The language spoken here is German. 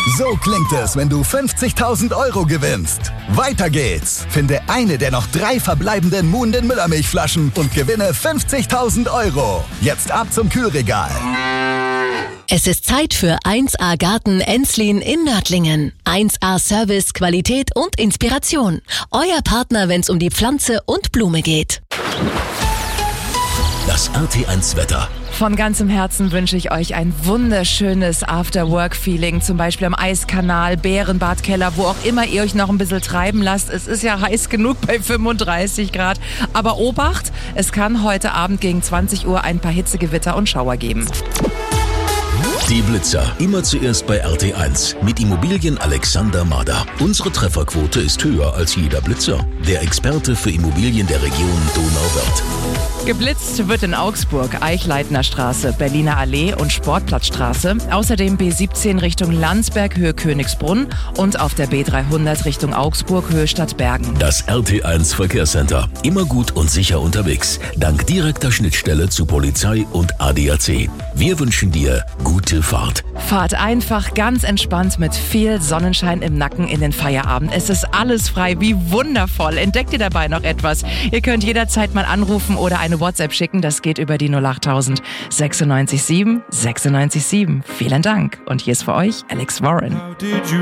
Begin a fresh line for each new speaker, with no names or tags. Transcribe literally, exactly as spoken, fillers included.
So klingt es, wenn du fünfzigtausend Euro gewinnst. Weiter geht's. Finde eine der noch drei verbleibenden Moon den Müllermilchflaschen und gewinne fünfzigtausend Euro. Jetzt ab zum Kühlregal.
Es ist Zeit für eins A Garten Enslin in Nördlingen. eins A Service, Qualität und Inspiration. Euer Partner, wenn es um die Pflanze und Blume geht.
Das R T eins Wetter.
Von ganzem Herzen wünsche ich euch ein wunderschönes After-Work-Feeling, zum Beispiel am Eiskanal, Bärenbad, Keller, wo auch immer ihr euch noch ein bisschen treiben lasst. Es ist ja heiß genug bei fünfunddreißig Grad. Aber Obacht, es kann heute Abend gegen zwanzig Uhr ein paar Hitzegewitter und Schauer geben.
Die Blitzer. Immer zuerst bei R T eins. Mit Immobilien Alexander Mader. Unsere Trefferquote ist höher als jeder Blitzer. Der Experte für Immobilien der Region Donauwörth.
Geblitzt wird in Augsburg, Eichleitner Straße, Berliner Allee und Sportplatzstraße. Außerdem B siebzehn Richtung Landsberg, Höhe Königsbrunn und auf der B dreihundert Richtung Augsburg, Höhe Stadtbergen.
Das R T eins Verkehrscenter. Immer gut und sicher unterwegs. Dank direkter Schnittstelle zu Polizei und A D A C. Wir wünschen dir gute Fahrt.
Fahrt einfach ganz entspannt mit viel Sonnenschein im Nacken in den Feierabend. Es ist alles frei, wie wundervoll. Entdeckt ihr dabei noch etwas? Ihr könnt jederzeit mal anrufen oder eine WhatsApp schicken. Das geht über die null achttausend sechsundneunzig sieben sechsundneunzig sieben. Vielen Dank. Und hier ist für euch Alex Warren.